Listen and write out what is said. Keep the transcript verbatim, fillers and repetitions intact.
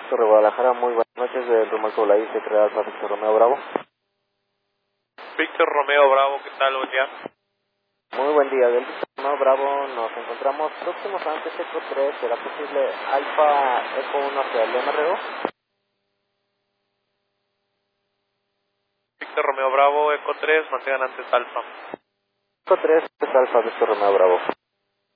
Torre Guadalajara, muy buenas noches, del Rumor Colay, Secretario Alfa Víctor Romeo Bravo. Víctor Romeo Bravo, ¿qué tal? Buen día. Muy buen día, del Víctor Romeo Bravo, nos encontramos próximos a antes Eco tres, ¿será posible Alfa Eco uno hacia el M R O? Víctor Romeo Bravo, Eco tres, mantengan antes Alfa. Eco tres es Alfa Víctor Romeo Bravo.